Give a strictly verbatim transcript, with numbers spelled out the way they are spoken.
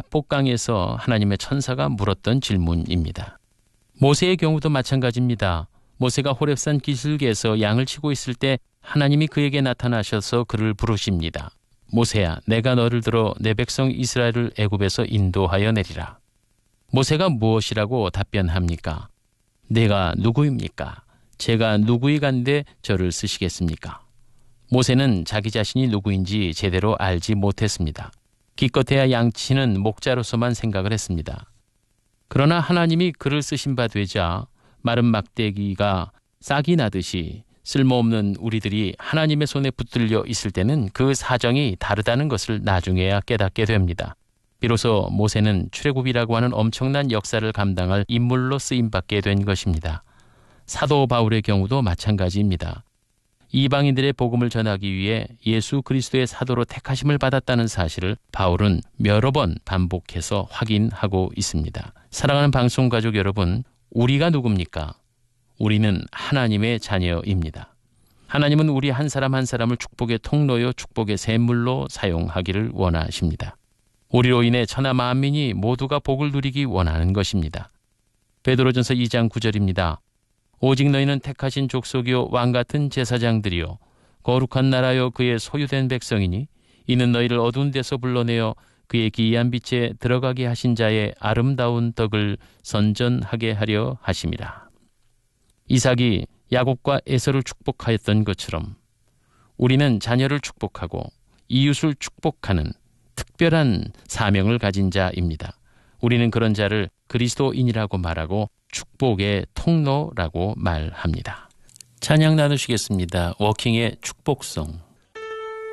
축복강에서 하나님의 천사가 물었던 질문입니다. 모세의 경우도 마찬가지입니다. 모세가 호렙산 기슭에서 양을 치고 있을 때 하나님이 그에게 나타나셔서 그를 부르십니다. 모세야, 내가 너를 들어 내 백성 이스라엘을 애굽에서 인도하여 내리라. 모세가 무엇이라고 답변합니까? 내가 누구입니까? 제가 누구이간데 저를 쓰시겠습니까? 모세는 자기 자신이 누구인지 제대로 알지 못했습니다. 기껏해야 양치는 목자로서만 생각을 했습니다. 그러나 하나님이 그를 쓰신 바 되자 마른 막대기가 싹이 나듯이 쓸모없는 우리들이 하나님의 손에 붙들려 있을 때는 그 사정이 다르다는 것을 나중에야 깨닫게 됩니다. 비로소 모세는 출애굽이라고 하는 엄청난 역사를 감당할 인물로 쓰임받게 된 것입니다. 사도 바울의 경우도 마찬가지입니다. 이방인들의 복음을 전하기 위해 예수 그리스도의 사도로 택하심을 받았다는 사실을 바울은 여러 번 반복해서 확인하고 있습니다. 사랑하는 방송가족 여러분, 우리가 누굽니까? 우리는 하나님의 자녀입니다. 하나님은 우리 한 사람 한 사람을 축복의 통로요 축복의 샘물로 사용하기를 원하십니다. 우리로 인해 천하 만민이 모두가 복을 누리기 원하는 것입니다. 베드로전서 이 장 구 절입니다. 오직 너희는 택하신 족속이요 왕같은 제사장들이요 거룩한 나라요 그의 소유된 백성이니 이는 너희를 어두운 데서 불러내어 그의 기이한 빛에 들어가게 하신 자의 아름다운 덕을 선전하게 하려 하심이라. 이삭이 야곱과 에서를 축복하였던 것처럼 우리는 자녀를 축복하고 이웃을 축복하는 특별한 사명을 가진 자입니다. 우리는 그런 자를 그리스도인이라고 말하고 축복의 통로라고 말합니다. 찬양 나누시겠습니다. 워킹의 축복송.